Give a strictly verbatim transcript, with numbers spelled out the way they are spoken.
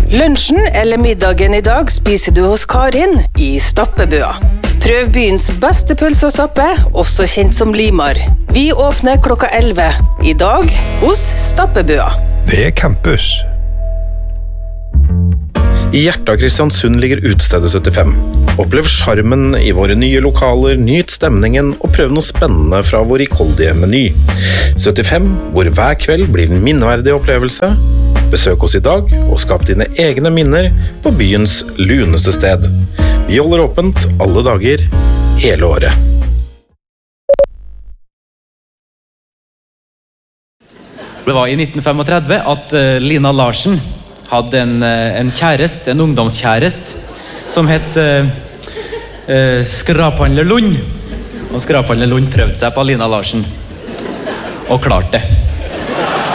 Lunsjen eller middagen i dag spiser du hos Karin i Stappebua. Prøv byens beste pølse og stappe, også kjent som Limar. Vi åpner klokka elleve. I dag hos Stappebua. Det er campus. I hjertet av Kristiansund ligger utestedet syttifem. Opplev charmen i våre nye lokaler, nyt stemningen og prøv noe spennende fra vår rikholdige meny. syttifem, hvor hver kveld blir en minneverdig opplevelse. Besøk oss i dag og skap dine egne minner på byens luneste sted. Vi holder åpent alle dager, hele året. Det var i nitten trettifem at Lina Larsen hadde en, en kjærest, en ungdomskjærest, som het uh, uh, Skraphandler Lund. Og Skraphandler Lund prøvde seg på Lina Larsen, og klarte det.